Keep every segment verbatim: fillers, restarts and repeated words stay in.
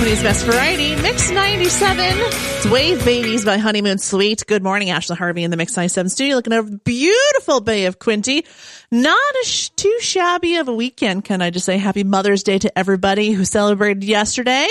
Quinty's Best Variety, Mix ninety-seven. It's Wave Babies by Honeymoon Suite. Good morning, Ashley Harvey in the Mix ninety-seven studio, looking over the beautiful Bay of Quinte. Not a sh- too shabby of a weekend, can I just say. Happy Mother's Day to everybody who celebrated yesterday.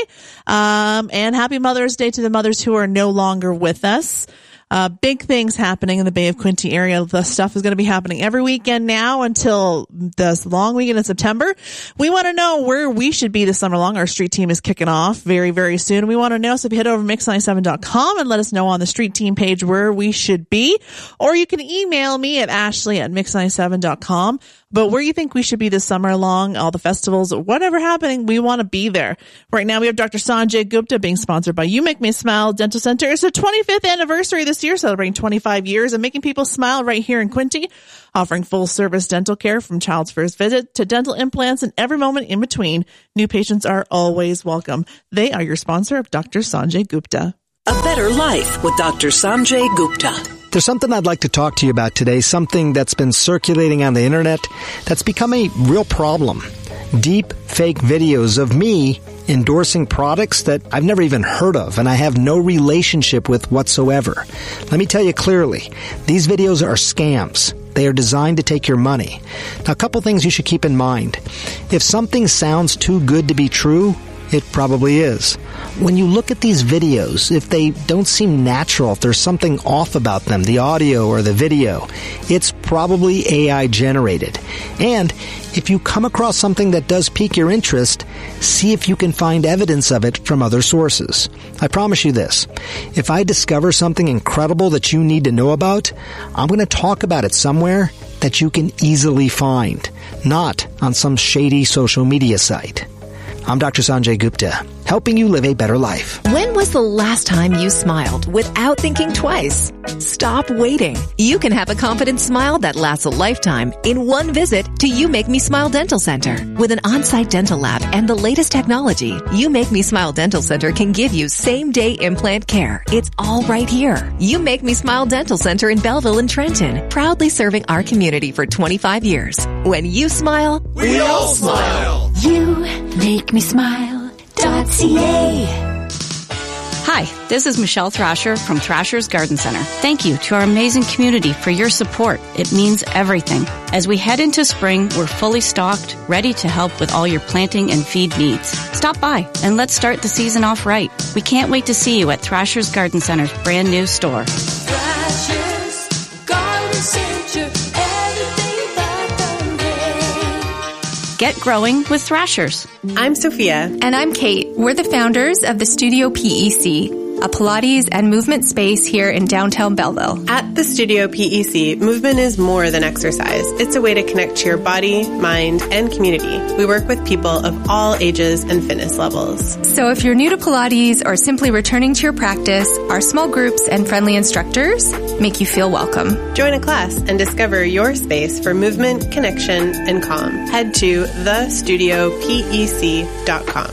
Um, and happy Mother's Day to the mothers who are no longer with us. Uh, big things happening in the Bay of Quinte area. The stuff is going to be happening every weekend now until the long weekend in September. We want to know where we should be this summer long. Our street team is kicking off very, very soon. We want to know, so if you head over to mix ninety-seven dot com and let us know on the street team page where we should be. Or you can email me at ashley at mix ninety-seven dot com. But where you think we should be this summer long, all the festivals, whatever happening, we want to be there. Right now we have Doctor Sanjay Gupta being sponsored by You Make Me Smile Dental Center. It's their twenty-fifth anniversary this year, celebrating twenty-five years of making people smile right here in Quinte, offering full service dental care from child's first visit to dental implants and every moment in between. New patients are always welcome. They are your sponsor of Doctor Sanjay Gupta. A better life with Doctor Sanjay Gupta. There's something I'd like to talk to you about today, something that's been circulating on the internet that's become a real problem. Deep fake videos of me endorsing products that I've never even heard of and I have no relationship with whatsoever. Let me tell you clearly, these videos are scams. They are designed to take your money. Now, a couple things you should keep in mind. If something sounds too good to be true, it probably is. When you look at these videos, if they don't seem natural, if there's something off about them, the audio or the video, it's probably A I generated. And if you come across something that does pique your interest, see if you can find evidence of it from other sources. I promise you this. If I discover something incredible that you need to know about, I'm going to talk about it somewhere that you can easily find, not on some shady social media site. I'm Doctor Sanjay Gupta, helping you live a better life. When was the last time you smiled without thinking twice? Stop waiting. You can have a confident smile that lasts a lifetime in one visit to You Make Me Smile Dental Center. With an on-site dental lab and the latest technology, You Make Me Smile Dental Center can give you same-day implant care. It's all right here. You Make Me Smile Dental Center in Belleville and Trenton, proudly serving our community for twenty-five years. When you smile, we all smile. You Make Me Smile dot C A. Hi, this is Michelle Thrasher from Thrasher's Garden Center. Thank you to our amazing community for your support. It means everything. As we head into spring, we're fully stocked, ready to help with all your planting and feed needs. Stop by and let's start the season off right. We can't wait to see you at Thrasher's Garden Center's brand new store. Thrasher's Garden Center, everything but the rain. Get growing with Thrashers. I'm Sophia. And I'm Kate. We're the founders of the Studio P E C, a Pilates and movement space here in downtown Belleville. At the Studio P E C, movement is more than exercise. It's a way to connect to your body, mind, and community. We work with people of all ages and fitness levels. So if you're new to Pilates or simply returning to your practice, our small groups and friendly instructors make you feel welcome. Join a class and discover your space for movement, connection, and calm. Head to the studio P E C dot com.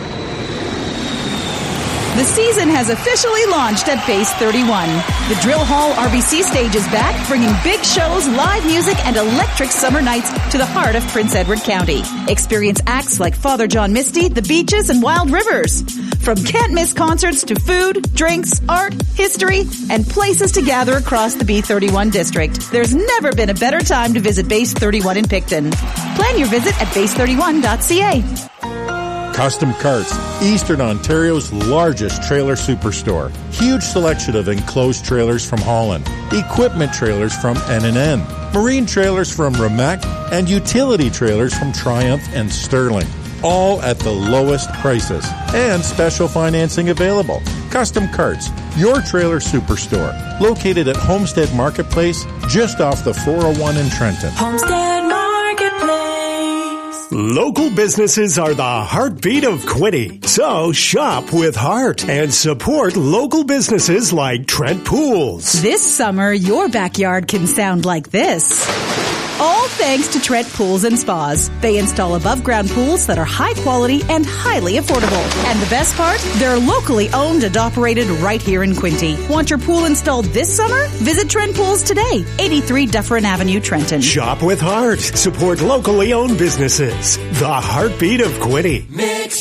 The season has officially launched at Base thirty-one. The Drill Hall R B C stage is back, bringing big shows, live music, and electric summer nights to the heart of Prince Edward County. Experience acts like Father John Misty, The Beaches, and Wild Rivers. From can't-miss concerts to food, drinks, art, history, and places to gather across the B thirty-one district. There's never been a better time to visit Base thirty-one in Picton. Plan your visit at base thirty-one dot C A. Custom Carts, Eastern Ontario's largest trailer superstore. Huge selection of enclosed trailers from Holland, equipment trailers from N and N, marine trailers from Remac, and utility trailers from Triumph and Sterling. All at the lowest prices and special financing available. Custom Carts, your trailer superstore, located at Homestead Marketplace, just off the four oh one in Trenton. Homestead Marketplace. Local businesses are the heartbeat of Quinte. So shop with heart and support local businesses like Trent Pools. This summer, your backyard can sound like this. All thanks to Trent Pools and Spas. They install above-ground pools that are high quality and highly affordable. And the best part? They're locally owned and operated right here in Quinte. Want your pool installed this summer? Visit Trent Pools today, eighty-three Dufferin Avenue, Trenton. Shop with heart. Support locally owned businesses. The heartbeat of Quinte. Mix